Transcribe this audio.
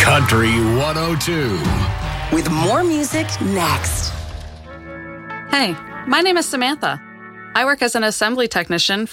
Country 102. With more music next. Hey, my name is Samantha. I work as an assembly technician